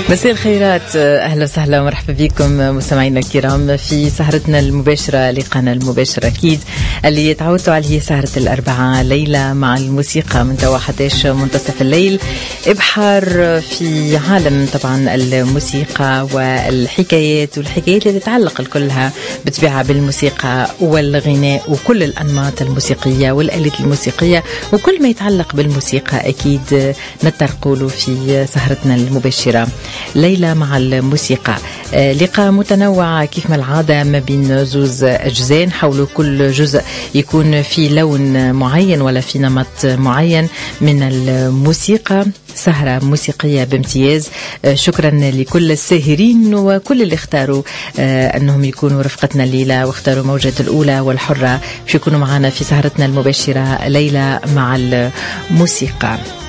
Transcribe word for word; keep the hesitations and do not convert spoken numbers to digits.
مساء الخيرات، أهلا وسهلا ومرحبا بكم مستمعينا الكرام في سهرتنا المباشرة لقناة المباشرة أكيد اللي تعودتوا عليه سهرة الأربعاء ليلة مع الموسيقى من توا حتى منتصف الليل. إبحار في عالم طبعا الموسيقى والحكايات والحكايات اللي تتعلق كلها بطبيعة بالموسيقى والغناء وكل الأنماط الموسيقية والآلات الموسيقية وكل ما يتعلق بالموسيقى أكيد نترقوا في سهرتنا المباشرة ليلة مع الموسيقى. لقاء متنوع كيف ما العادة ما بين زوز أجزاء، نحاولوا كل جزء يكون في لون معين ولا في نمط معين من الموسيقى. سهرة موسيقية بامتياز. شكرا لكل الساهرين وكل اللي اختاروا أنهم يكونوا رفقتنا الليلة واختاروا موجة الأولى والحرة باش يكونوا معنا في سهرتنا المباشرة ليلة مع الموسيقى.